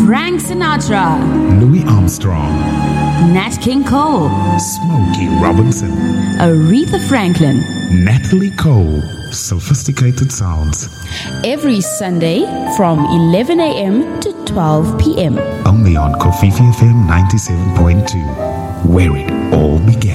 Frank Sinatra, Louis Armstrong, Nat King Cole, Smokey Robinson, Aretha Franklin. Natalie Cole. Sophisticated sounds. Every Sunday from 11 a.m. to 12 p.m. Only on Kofifi FM 97.2, where it all began.